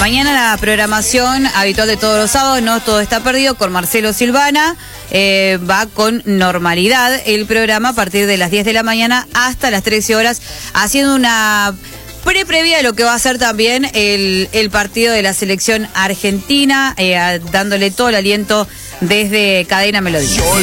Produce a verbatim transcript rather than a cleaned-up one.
Mañana la programación habitual de todos los sábados, no todo está perdido, con Marcelo Silvana. Eh, va con normalidad el programa a partir de las diez de la mañana hasta las trece horas, haciendo una pre-previa de lo que va a ser también el, el partido de la selección argentina, eh, dándole todo el aliento desde Cadena Melodía.